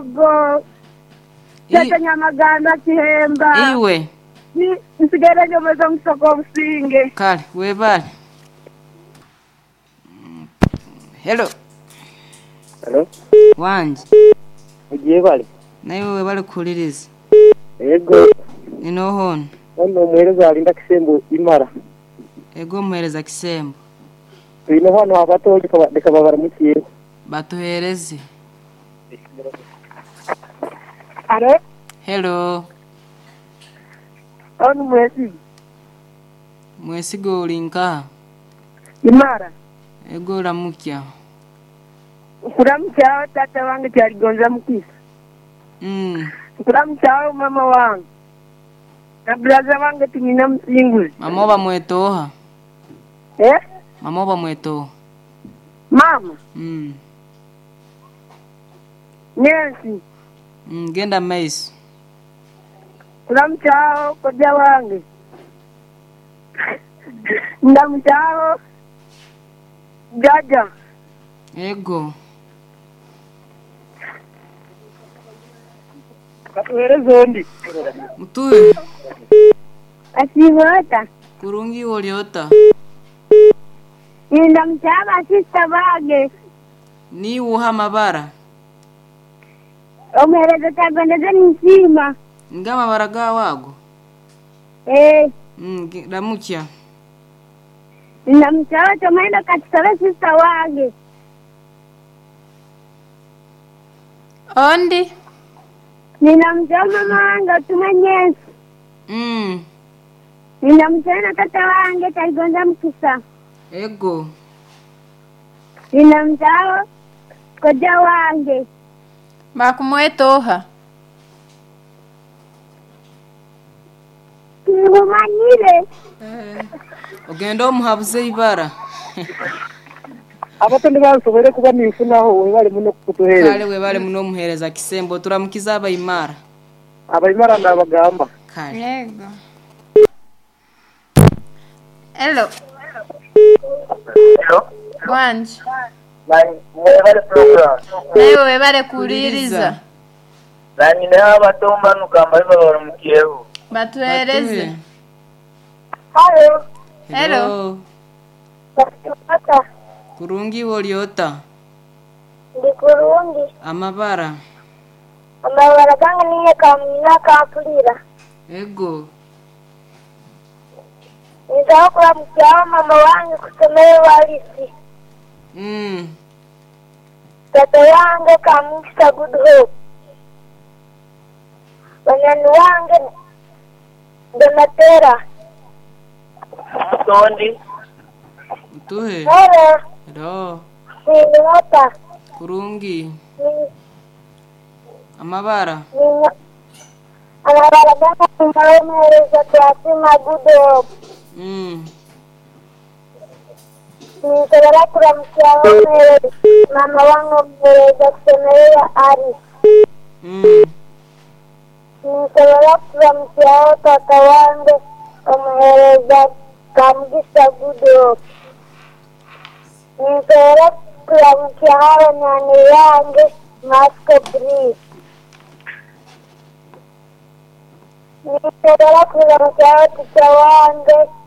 go Chatanya maganda kihemba Iwe nsigere nyomeza msoko msinge kale webale. Hello Hello wanje ugiye bale nayo webale kuliriza yego nino hono ono muhereza alinda kisembo imara ego muhereza kisembo ino hano habato dekababara mukiye batuhereze. Are Hello onu mwesi golinka imara ego ramukya kuramchao tata wangu chaligonza mkisa kuramchao mama wangu na braza wangu tumina msinguzi mama bamwetoha mama bamwetoha mama Nancy genda maiso kuramchao koja wangu ndamchao jaja ego katuhereza ndi mutuye asivota kurungi woliota ndamchaba sister bage ni uha mabara omereza tabendeza nisima ngama baraga wago ramukya ndamchaba tomaenda katika sister wage ondi ninamchaba mama wangu tumenyesi ninamchana tata wange taigonza mkisa ego ninamchaba koja wange bakumwetoha ngumanyire ogenda omuhabuze ibara abato ndibasobore kuba nifu naho we bali muno kutuhereza kale we bale muno muhereza kisembo turamukiza abayimara abayimara ndabagamba kale yego. Hello wanje mwebale program nayo webale kuliriza nanyine abatomba nukamba bibabara mukiyeho batuhereze. Hello tata kurungi woliota ndikurungi amabara amabara gange niye kamina kapulira ego nizao kuramchao mama wangu kusomere walisi tata wange kamukisa good hope banyani wange donatera mutondi mutuhe hello sinota kurungi amabara amabara gange nimawemereza twasima good hope nisobora kuramchao mama wangu mmereza kusemerera ari nisobora kuramchao tata wange omuhereza kamugisa good hope nisobora kuramchao abanyani bange masco bri nisobora kuramchao tata wange